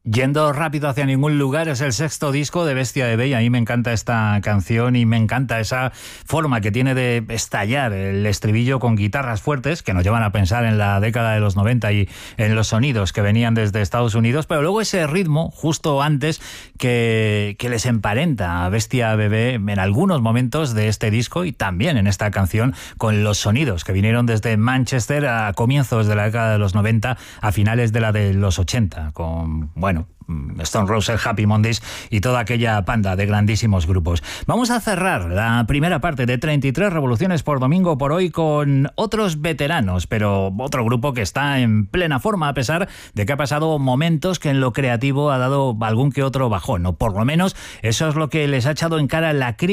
Yendo rápido hacia ningún lugar es el sexto disco de Bestia Bebé y a mí me encanta esta canción y me encanta esa forma que tiene de estallar el estribillo con guitarras fuertes que nos llevan a pensar en la década de los 90 y en los sonidos que venían desde Estados Unidos, pero luego ese ritmo justo antes que les emparenta a Bestia Bebé en algunos momentos de este disco y también en esta canción con los sonidos que vinieron desde Manchester a comienzos de la década de los 90 a finales de la de los 80 con, Stone Roses, Happy Mondays y toda aquella panda de grandísimos grupos. Vamos a cerrar la primera parte de 33 revoluciones por domingo por hoy con otros veteranos, pero otro grupo que está en plena forma a pesar de que ha pasado momentos que en lo creativo ha dado algún que otro bajón, o por lo menos eso es lo que les ha echado en cara la crítica